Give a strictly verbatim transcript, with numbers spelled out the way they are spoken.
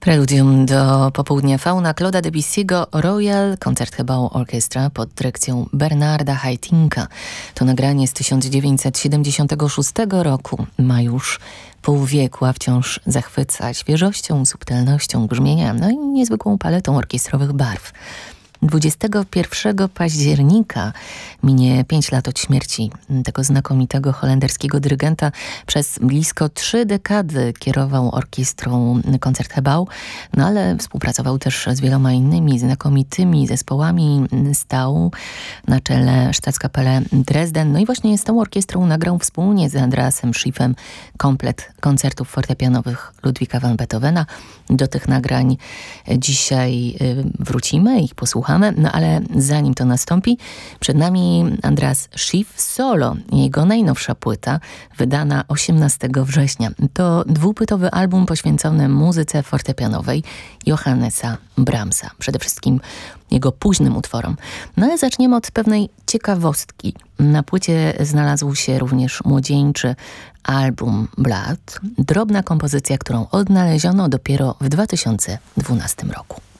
Preludium do popołudnia Fauna Claude'a Debussy'ego Royal Concert Hall Orchestra pod dyrekcją Bernarda Haitynka. To nagranie z tysiąc dziewięćset siedemdziesiątego szóstego roku. Ma już pół wieku, a wciąż zachwyca świeżością, subtelnością brzmienia, no i niezwykłą paletą orkiestrowych barw. dwudziestego pierwszego października minie pięć lat od śmierci tego znakomitego holenderskiego dyrygenta. Przez blisko trzy dekady kierował orkiestrą Concertgebouw, no ale współpracował też z wieloma innymi znakomitymi zespołami. Stał na czele Staatskapelle Dresden. No i właśnie z tą orkiestrą nagrał wspólnie z Andreasem Schiffem komplet koncertów fortepianowych Ludwika van Beethovena. Do tych nagrań dzisiaj wrócimy, ich posłuchamy. No ale zanim to nastąpi, przed nami Andreas Schiff solo. Jego najnowsza płyta, wydana osiemnastego września. To dwupłytowy album poświęcony muzyce fortepianowej Johannesa Brahmsa. Przede wszystkim jego późnym utworom. No ale zaczniemy od pewnej ciekawostki. Na płycie znalazł się również młodzieńczy album Blood. Drobna kompozycja, którą odnaleziono dopiero w dwa tysiące dwunastym roku.